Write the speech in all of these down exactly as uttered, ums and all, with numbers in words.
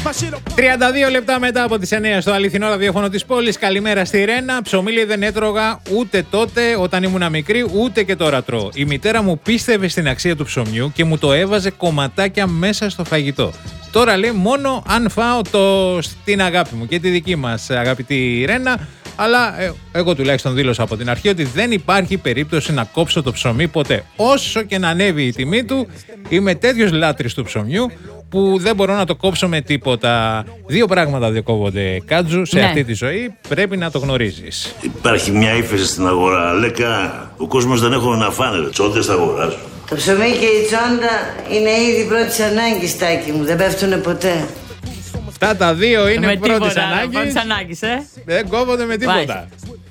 τριάντα δύο λεπτά μετά από τις εννιά στο αληθινό ραδιόφωνο της πόλης. Καλημέρα στη Ρένα. Ψωμί δεν έτρωγα ούτε τότε όταν ήμουν μικρή, ούτε και τώρα τρώω. Η μητέρα μου πίστευε στην αξία του ψωμιού και μου το έβαζε κομματάκια μέσα στο φαγητό. Τώρα λέει μόνο αν φάω το στην αγάπη μου και τη δική μας αγαπητή Ρένα. Αλλά ε, εγώ τουλάχιστον δήλωσα από την αρχή ότι δεν υπάρχει περίπτωση να κόψω το ψωμί ποτέ. Όσο και να ανέβει η τιμή του, είμαι τέτοιος λάτρης του ψωμιού που δεν μπορώ να το κόψω με τίποτα. Δύο πράγματα δεν κόβονται, Κάτζου, σε ναι. αυτή τη ζωή. Πρέπει να το γνωρίζεις. Υπάρχει μια ύφεση στην αγορά. Λέκα, ο κόσμος δεν έχουν να φάνε. Τσόντες θα αγοράσουν. Το ψωμί και η τσόντα είναι ήδη πρώτης ανάγκης, Τάκη μου. Δεν πέφτουνε ποτέ. Αυτά τα δύο είναι πρώτης ανάγκης. Πρώτης ανάγκης, ε. Δεν κόβονται με τίποτα.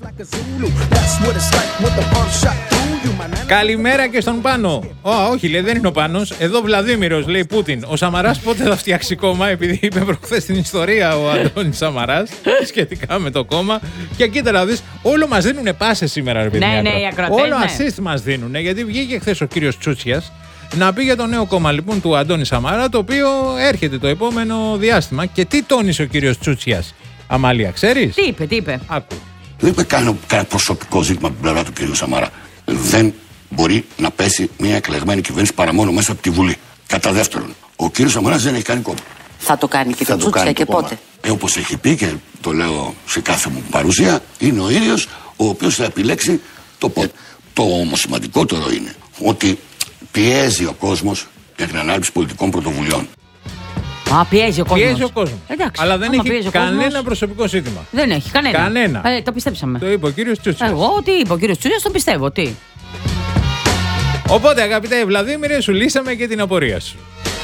Καλημέρα και στον Πάνο. Ω, όχι, λέει, δεν είναι ο Πάνος. Εδώ Βλαδίμηρος, λέει Πούτιν. Ο Σαμαράς πότε θα φτιάξει κόμμα, επειδή είπε προχθές την ιστορία ο Αντώνης Σαμαράς σχετικά με το κόμμα. Και κοίτα να δεις, όλο μας δίνουνε πάσες σήμερα, ρε παιδιά. Ναι, ναι, οι ακροατές, όλο ναι. assist μας δίνουνε, γιατί βγήκε χθες ο κύριος Τσούτσιας να πει για το νέο κόμμα λοιπόν του Αντώνη Σαμαρά, το οποίο έρχεται το επόμενο διάστημα. Και τι τόνισε ο κύριος Τσούτσιας, Αμάλια, ξέρεις? Τι είπε, τι είπε? Άκου. Δεν είπε κανένα προσωπικό ζήτημα από την πλευρά του κύριου Σαμαρά. Δεν μπορεί να πέσει μια εκλεγμένη κυβέρνηση παρά μόνο μέσα από τη Βουλή. Κατά δεύτερον, ο κύριος Σαμαράς δεν έχει κάνει κόμμα. Θα το κάνει και το Τσούτσια και πότε? Ε, όπως έχει πει και το λέω σε κάθε μου παρουσία, είναι ο ίδιος ο οποίος θα επιλέξει το πότε. Το όμως σημαντικότερο είναι ότι πιέζει ο κόσμος για την ανάληψη πολιτικών πρωτοβουλειών. Α, πιέζει ο κόσμος. Πιέζει ο κόσμος. Εντάξει, αλλά δεν έχει κανένα κόσμος, προσωπικό ζήτημα. Δεν έχει κανένα. Κανένα. Ε, το πιστέψαμε. Το είπε ο κύριος Τσούτσιας. Εγώ τι είπε ο κύριος Τσούτσιας, το πιστεύω. Τι. Οπότε, αγαπητέ Βλαδίμηρε, σου λύσαμε και την απορία σου.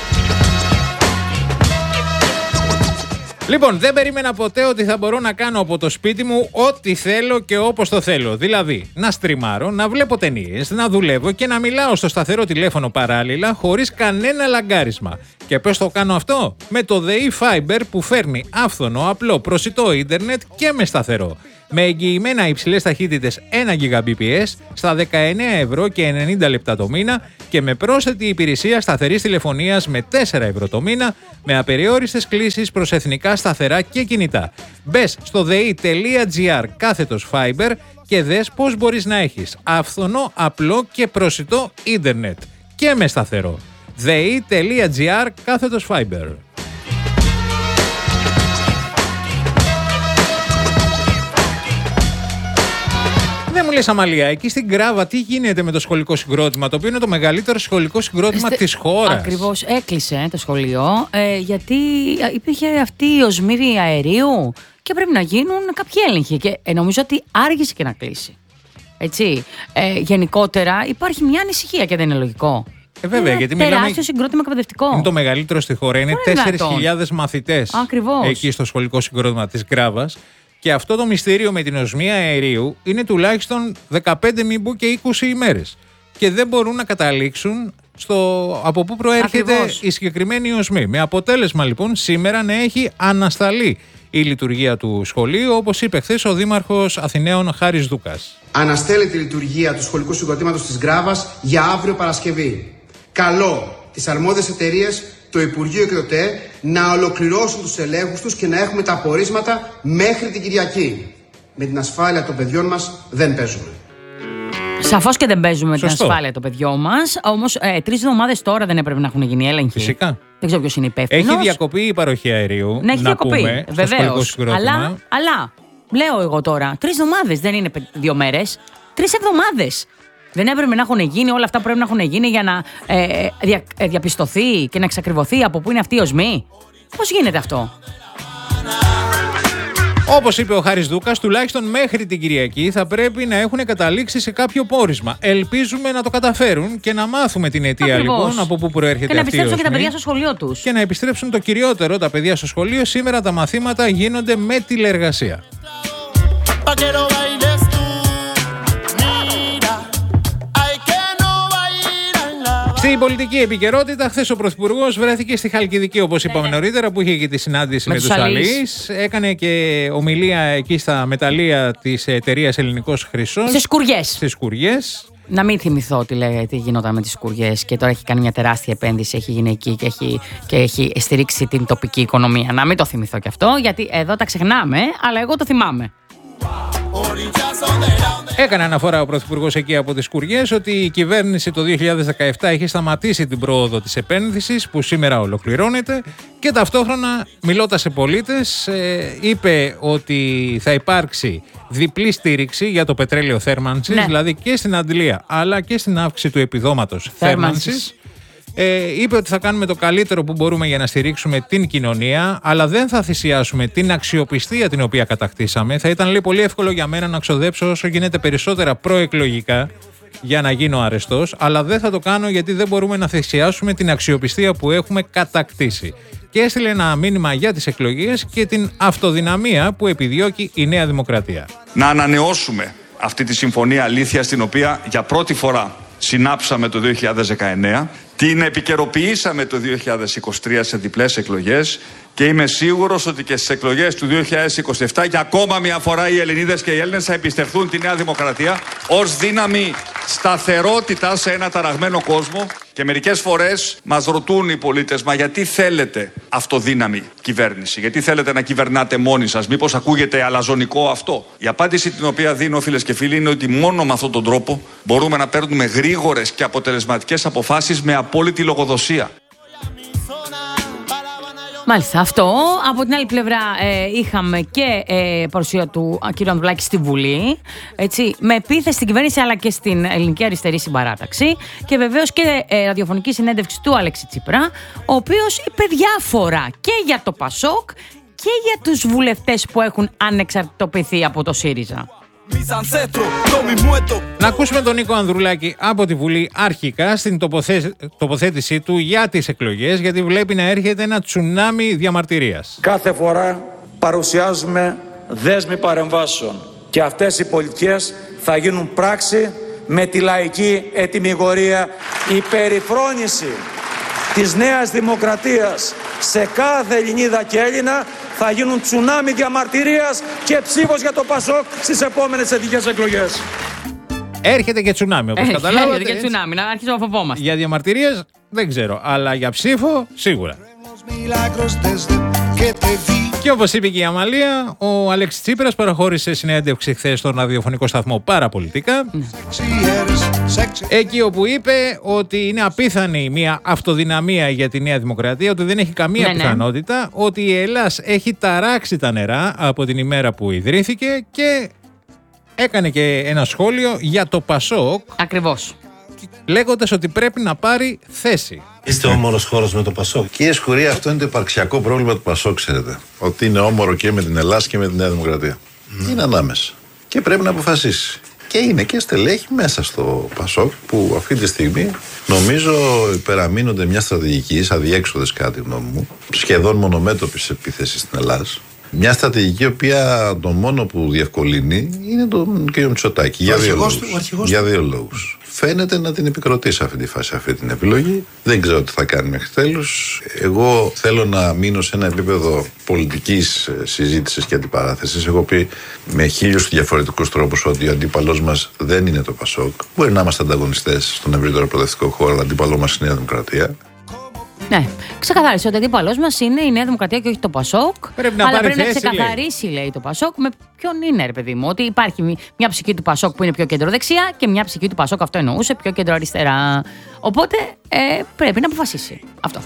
Λοιπόν, δεν περίμενα ποτέ ότι θα μπορώ να κάνω από το σπίτι μου ό,τι θέλω και όπως το θέλω. Δηλαδή, να στριμάρω, να βλέπω ταινίες, να δουλεύω και να μιλάω στο σταθερό τηλέφωνο παράλληλα χωρίς κανένα λαγκάρισμα. Και πώς το κάνω αυτό? Με το ΔΕΗ Fiber που φέρνει άφθονο, απλό, προσιτό ίντερνετ και με σταθερό. Με εγγυημένα υψηλές ταχύτητες ένα Gbps στα δεκαεννέα ευρώ και ενενήντα λεπτά το μήνα και με πρόσθετη υπηρεσία σταθερής τηλεφωνίας με τέσσερα ευρώ το μήνα με απεριόριστες κλήσεις προς εθνικά σταθερά και κινητά. Μπες στο δε.gr κάθετος Fiber και δες πώς μπορείς να έχεις άφθονο, απλό και προσιτό ίντερνετ και με σταθερό. δε.gr κάθετος Fiber. Δεν μου λες, Αμαλία, εκεί στην Γκράβα τι γίνεται με το σχολικό συγκρότημα, το οποίο είναι το μεγαλύτερο σχολικό συγκρότημα Εστε... της χώρας? Ακριβώς, έκλεισε το σχολείο ε, γιατί υπήρχε αυτή η οσμήρη αερίου και πρέπει να γίνουν κάποιοι έλεγχοι και ε, νομίζω ότι άργησε και να κλείσει. Έτσι, ε, γενικότερα υπάρχει μια ανησυχία και δεν είναι λογικό. Ε, βέβαια, γιατί μιλάμε. Τεράστιο συγκρότημα εκπαιδευτικό. Είναι το μεγαλύτερο στη χώρα, είναι τέσσερις χιλιάδες μαθητές. Ακριβώς. Εκεί στο σχολικό συγκρότημα της Γκράβας. Και αυτό το μυστήριο με την οσμία αερίου είναι τουλάχιστον δεκαπέντε μη μπου και είκοσι ημέρες. Και δεν μπορούν να καταλήξουν στο από πού προέρχεται Ακριβώς. η συγκεκριμένη οσμή. Με αποτέλεσμα λοιπόν σήμερα να έχει ανασταλεί η λειτουργία του σχολείου, όπως είπε χθες ο Δήμαρχος Αθηναίων Χάρης Δούκας. Αναστέλλεται η λειτουργία του σχολικού συγκροτήματος της Γκράβας για αύριο Παρασκευή. Καλό τις αρμόδιες εταιρείες, το Υπουργείο και το ΤΕ να ολοκληρώσουν τους ελέγχους τους και να έχουμε τα απορίσματα μέχρι την Κυριακή. Με την ασφάλεια των παιδιών μας δεν παίζουμε. Σαφώς και δεν παίζουμε Σωστό. την ασφάλεια των παιδιών μας. Όμως ε, τρεις εβδομάδες τώρα δεν έπρεπε να έχουν γίνει έλεγχοι. Φυσικά. Δεν ξέρω ποιος είναι υπεύθυνος. Έχει διακοπεί η παροχή αερίου. Ναι, έχει να διακοπεί. Πούμε, Βεβαίως. Αλλά, αλλά, λέω εγώ τώρα, τρεις εβδομάδες δεν είναι δύο μέρες. Τρεις εβδομάδες. Δεν έπρεπε να έχουν γίνει όλα αυτά που πρέπει να έχουν γίνει για να ε, δια, ε, διαπιστωθεί και να εξακριβωθεί από πού είναι αυτή η οσμή? Πώς γίνεται αυτό? Όπως είπε ο Χάρης Δούκας, τουλάχιστον μέχρι την Κυριακή θα πρέπει να έχουν καταλήξει σε κάποιο πόρισμα. Ελπίζουμε να το καταφέρουν και να μάθουμε την αιτία Ακριβώς. λοιπόν από πού προέρχεται αυτή η οσμή. Και να επιστρέψουν και τα παιδιά στο σχολείο τους. Και να επιστρέψουν το κυριότερο, τα παιδιά στο σχολείο. Σήμερα τα μαθήματα γίνονται με τηλεεργασία. Στην πολιτική επικαιρότητα, χθες ο Πρωθυπουργός βρέθηκε στη Χαλκιδική, όπως είπαμε ναι. νωρίτερα, που είχε και τη συνάντηση με, με τους αλείς. Έκανε και ομιλία εκεί στα μεταλλεία της εταιρείας Ελληνικός Χρυσός. Στις Σκουριές. Στις Σκουριές. Να μην θυμηθώ τι, λέει, τι γινόταν με τις σκουριές και τώρα έχει κάνει μια τεράστια επένδυση, έχει γίνει εκεί και έχει, και έχει στηρίξει την τοπική οικονομία. Να μην το θυμηθώ κι αυτό, γιατί εδώ τα ξεχνάμε, αλλά εγώ το θυμάμαι. Έκανε αναφορά ο Πρωθυπουργός εκεί από τις σκουριές ότι η κυβέρνηση το δύο χιλιάδες δεκαεπτά έχει σταματήσει την πρόοδο της επένδυσης που σήμερα ολοκληρώνεται και ταυτόχρονα μιλώντας σε πολίτες είπε ότι θα υπάρξει διπλή στήριξη για το πετρέλαιο θέρμανσης, ναι. δηλαδή και στην αντλία αλλά και στην αύξηση του επιδόματος θέρμανσης. θέρμανσης. Ε, είπε ότι θα κάνουμε το καλύτερο που μπορούμε για να στηρίξουμε την κοινωνία, αλλά δεν θα θυσιάσουμε την αξιοπιστία την οποία κατακτήσαμε. Θα ήταν, λέει, πολύ εύκολο για μένα να ξοδέψω όσο γίνεται περισσότερα προεκλογικά για να γίνω αρεστός, αλλά δεν θα το κάνω γιατί δεν μπορούμε να θυσιάσουμε την αξιοπιστία που έχουμε κατακτήσει. Και έστειλε ένα μήνυμα για τις εκλογές και την αυτοδυναμία που επιδιώκει η Νέα Δημοκρατία. Να ανανεώσουμε αυτή τη συμφωνία αλήθειας, την οποία για πρώτη φορά συνάψαμε το δύο χιλιάδες δεκαεννέα, την επικαιροποιήσαμε το δύο χιλιάδες είκοσι τρία σε διπλές εκλογές και είμαι σίγουρος ότι και στις εκλογές του δύο χιλιάδες είκοσι επτά για ακόμα μια φορά οι Ελληνίδες και οι Έλληνες θα εμπιστευτούν τη Νέα Δημοκρατία ως δύναμη σταθερότητα σε ένα ταραγμένο κόσμο. Και μερικές φορές μας ρωτούν οι πολίτες, μα γιατί θέλετε αυτοδύναμη κυβέρνηση, γιατί θέλετε να κυβερνάτε μόνοι σας, μήπως ακούγεται αλαζονικό αυτό? Η απάντηση την οποία δίνω, φίλες και φίλοι, είναι ότι μόνο με αυτόν τον τρόπο μπορούμε να παίρνουμε γρήγορες και αποτελεσματικές αποφάσεις με απόλυτη λογοδοσία. Μάλιστα, αυτό. Από την άλλη πλευρά ε, είχαμε και ε, παρουσία του κ. Ανδρουλάκη στη Βουλή, έτσι, με επίθεση στην κυβέρνηση αλλά και στην Ελληνική Αριστερή Συμπαράταξη και βεβαίως και ε, ραδιοφωνική συνέντευξη του Αλέξη Τσίπρα, ο οποίος είπε διάφορα και για το Πασόκ και για τους βουλευτές που έχουν ανεξαρτητοποιηθεί από το ΣΥΡΙΖΑ. Να ακούσουμε τον Νίκο Ανδρουλάκη από τη Βουλή αρχικά στην τοποθέ... τοποθέτησή του για τις εκλογές, γιατί βλέπει να έρχεται ένα τσουνάμι διαμαρτυρίας. Κάθε φορά παρουσιάζουμε δέσμη παρεμβάσεων και αυτές οι πολιτικές θα γίνουν πράξη με τη λαϊκή ετυμηγορία. Η περιφρόνηση της Νέας Δημοκρατίας σε κάθε Ελληνίδα και Έλληνα θα γίνουν τσουνάμι διαμαρτυρίας και ψήφος για το Πασόκ στις επόμενες εθνικές εκλογές. Έρχεται και τσουνάμι, όπως καταλάβατε. Έρχεται και τσουνάμι, να αρχίσουμε να φοβόμαστε. Για διαμαρτυρίες δεν ξέρω, αλλά για ψήφο σίγουρα. Και όπως είπε και η Αμαλία, ο Αλέξης Τσίπρας παραχώρησε συνέντευξη χθες στον ραδιοφωνικό σταθμό Παραπολιτικά. Mm. Εκεί όπου είπε ότι είναι απίθανη μια αυτοδυναμία για τη Νέα Δημοκρατία, ότι δεν έχει καμία ναι, πιθανότητα, ναι. ότι η Ελλάς έχει ταράξει τα νερά από την ημέρα που ιδρύθηκε και έκανε και ένα σχόλιο για το Πασόκ. Ακριβώς. Λέγοντας ότι πρέπει να πάρει θέση. Είστε όμορος χώρος με το Πασόκ. Κύριε Σκουρία, αυτό είναι το υπαρξιακό πρόβλημα του Πασόκ, ξέρετε. Ότι είναι όμορο και με την Ελλάδα και με τη Νέα Δημοκρατία. Mm. Είναι ανάμεσα. Και πρέπει να αποφασίσει. Και είναι και στελέχη μέσα στο Πασόκ που αυτή τη στιγμή νομίζω υπεραμείνονται μια στρατηγική, αδιέξοδες κατά τη γνώμη μου, σχεδόν μονομέτωπης επίθεσης στην Ελλάδα. Μια στρατηγική η οποία το μόνο που διευκολύνει είναι τον κ. Μητσοτάκη. Για δύο λόγους. Για δύο λόγους. Φαίνεται να την επικροτεί σε αυτή τη φάση αυτή την επιλογή. Δεν ξέρω τι θα κάνει μέχρι τέλους. Εγώ θέλω να μείνω σε ένα επίπεδο πολιτικής συζήτησης και αντιπαράθεσης. Έχω πει με χίλιους διαφορετικούς τρόπους ότι ο αντίπαλός μας δεν είναι το Πασόκ. Μπορεί να είμαστε ανταγωνιστές στον ευρύτερο προοδευτικό χώρο, αλλά αντίπαλό μας είναι η Νέα Δημοκρατία. Ναι, ξεκαθάρισε ότι ο αντίπαλός μας είναι η Νέα Δημοκρατία και όχι το Πασόκ. Πρέπει να αλλά πάρει πρέπει θέση, να ξεκαθαρίσει, λέει. λέει το Πασόκ, με ποιον είναι, ρε παιδί μου. Ότι υπάρχει μια ψυχή του Πασόκ που είναι πιο κεντροδεξιά και μια ψυχή του Πασόκ, αυτό εννοούσε, πιο κεντροαριστερά. Οπότε ε, πρέπει να αποφασίσει αυτό.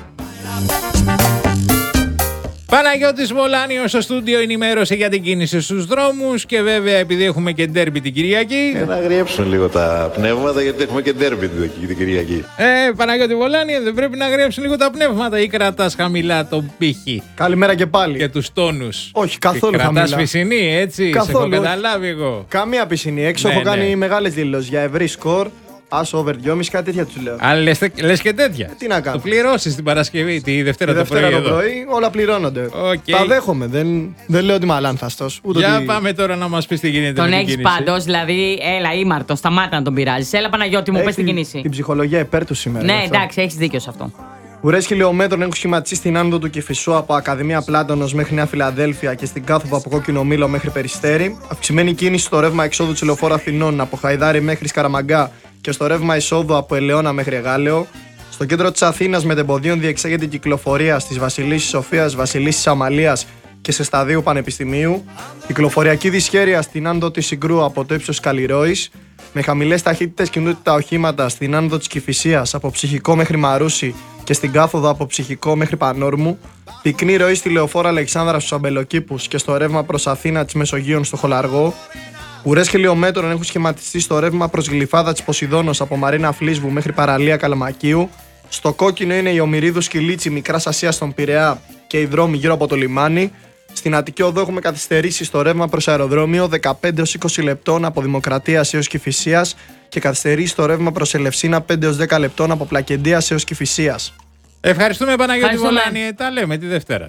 Παναγιώτης Βολάνιος στο στούντιο ενημέρωσε για την κίνηση στους δρόμους και βέβαια επειδή έχουμε και ντέρμπι την Κυριακή. Ε, να αγριέψουν λίγο τα πνεύματα γιατί έχουμε και ντέρμπι την Κυριακή. Ε, Παναγιώτη Βολάνιο, δεν πρέπει να αγριέψουν λίγο τα πνεύματα ή κρατάς χαμηλά τον πύχη? Καλημέρα και πάλι. Και τους τόνους. Όχι, καθόλου και χαμηλά. Κρατάς πισινή, έτσι, καθόλου, σε έχω καταλάβει εγώ. Καμία πισινή. Έξω ναι, έχω ναι. κάνει μεγάλες δηλώσεις για ευρύ σκορ. Άσο over δυόμισι, κάτι τέτοια του λέω. Αλλά λες, λες και τέτοια. Τι να κάνω. Το πληρώσεις την Παρασκευή, τη Δευτέρα, τη το Δευτέρα πρωί. το πρωί, όλα πληρώνονται. Okay. Τα δέχομαι. Δεν, δεν λέω ότι είμαι αλάνθαστος. Για ότι... πάμε τώρα να μας πεις τι γίνεται. Τον με την έχεις πάντως, δηλαδή, έλα ήμαρτο, σταμάτα να τον πειράζεις. Έλα Παναγιώτη μου, πες την κίνηση. Την ψυχολογία υπέρ του σήμερα. Ναι, εντάξει, έχεις δίκιο σε αυτό. Ουρές χιλιόμετρων έχουν σχηματιστεί στην άνοδο του Κηφισού από Ακαδημία Πλάτωνος μέχρι Νέα Φιλαδέλφια και στην κάθοδο από Κόκκινο Μήλο μέχρι Περιστέρι. Αυξημένη κίνηση στο ρεύμα εξόδου της Λεωφόρου Αθηνών από Χαϊδάρι μέχρι Σκαραμαγκά και στο ρεύμα εισόδου από Ελαιώνα μέχρι Εγάλεο. Στο κέντρο της Αθήνας μετεμποδίων διεξάγεται η κυκλοφορία στις Βασιλίσσης Σοφίας, Βασιλίσσης Αμαλίας και σε Σταδίου Πανεπιστημίου. Κυκλοφοριακή δυσχέρεια στην άνοδο της Συγκρού από το ύψος Καλλιρόης. Με χαμηλές ταχύτητες κινούνται τα οχήματα στην άνοδο της Κηφισίας από Ψυχικό μέχρι Μαρούσι και στην κάθοδο από Ψυχικό μέχρι Πανόρμου. Πυκνή ροή στη λεωφόρα Αλεξάνδρα στους Αμπελοκήπους και στο ρεύμα προς Αθήνα της Μεσογείων στο Χολαργό. Ουρές χιλιομέτρων έχουν σχηματιστεί στο ρεύμα προς Γλυφάδα της Ποσειδώνος από Μαρίνα Φλίσβου μέχρι Παραλία Καλαμακίου. Στο κόκκινο είναι η Ομηρίδου Σκυλίτσι Μικράς Ασίας στον Πειραιά και οι δρόμοι γύρω από το λιμάνι. Στην Αττική Οδό έχουμε καθυστερήσει στο ρεύμα προς αεροδρόμιο δεκαπέντε έως είκοσι λεπτών από Δημοκρατίας έως Κηφισίας και καθυστερήσει στο ρεύμα προς Ελευσίνα πέντε έως δέκα λεπτών από Πλακεντίας έως Κηφισίας. Ευχαριστούμε Παναγιώτη Βολάνη. Τα λέμε τη Δευτέρα.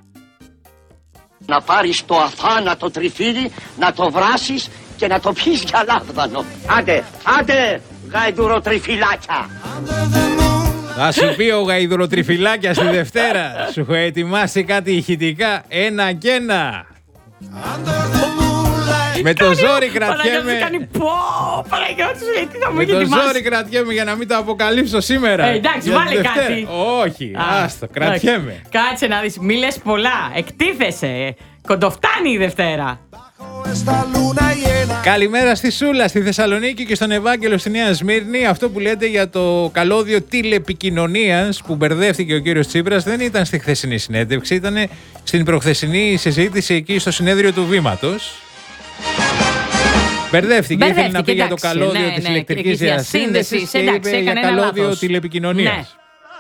Να πάρεις το αθάνατο τριφύλι, να το βράσεις και να το πιεις για λάβδανο. Άντε, άντε, γαϊδουροτριφυλάκια. Θα σου πει ο γαϊδουροτριφυλάκια στη Δευτέρα. Σου έχω ετοιμάσει κάτι ηχητικά. Ένα και ένα. Με το ζόρι κρατιέμαι. Με το ζόρι κρατιέμαι για να μην το αποκαλύψω σήμερα. Ε, εντάξει, βάλε κάτι. Όχι, άστο, κρατιέμαι. Κάτσε να δεις, μη λες πολλά. Εκτίθεσαι. Κοντοφτάνει η Δευτέρα. Καλημέρα στη Σούλα, στη Θεσσαλονίκη και στον Ευάγγελο στη Νέα Σμύρνη. Αυτό που λέτε για το καλώδιο τηλεπικοινωνίας που μπερδεύτηκε ο κύριος Τσίπρας δεν ήταν στη χθεσινή συνέντευξη, ήταν στην προχθεσινή συζήτηση εκεί στο συνέδριο του Βήματος. Μπερδεύτηκε, ήθελε να πει για το καλώδιο ναι, της ναι, ηλεκτρικής διασύνδεσης και είπε για καλώδιο λάθος. Τηλεπικοινωνίας. Ναι.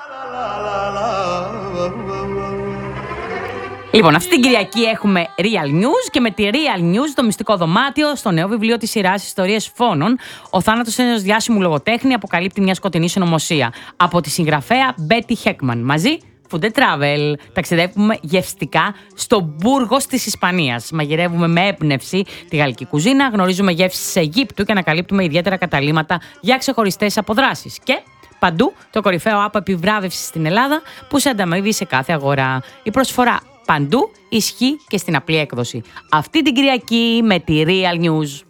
Λοιπόν, αυτή την Κυριακή έχουμε Real News και με τη Real News το μυστικό δωμάτιο στο νέο βιβλίο της σειράς Ιστορίες Φόνων. Ο θάνατος ενός διάσημου λογοτέχνη αποκαλύπτει μια σκοτεινή συνωμοσία. Από τη συγγραφέα Μπέτι Χέκμαν. Μαζί, Food and Travel. Ταξιδεύουμε γευστικά στο Μπούργος της Ισπανίας. Μαγειρεύουμε με έμπνευση τη γαλλική κουζίνα, γνωρίζουμε γεύσεις Αιγύπτου και ανακαλύπτουμε ιδιαίτερα καταλύματα για ξεχωριστές αποδράσεις. Και παντού το κορυφαίο app επιβράβευσης στην Ελλάδα που σε ανταμείβει σε κάθε αγορά. Η προσφορά παντού ισχύει και στην απλή έκδοση. Αυτή την Κυριακή με τη Real News.